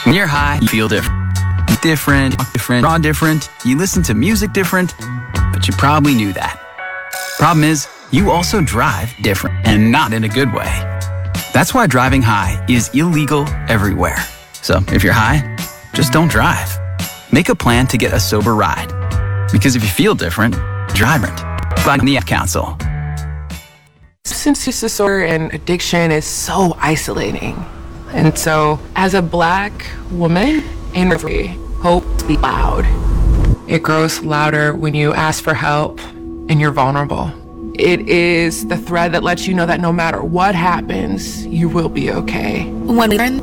When you're high, you feel different. Raw different, you listen to music different, but you probably knew that. Problem is, you also drive different, and not in a good way. That's why driving high is illegal everywhere. So if you're high, just don't drive. Make a plan to get a sober ride. Because if you feel different, drive it. By the Ad Council. Substance use disorder and addiction is so isolating. And so, as a Black woman in recovery, hope speaks loud. It grows louder when you ask for help and you're vulnerable. It is the thread that lets you know that no matter what happens, you will be okay. When we learn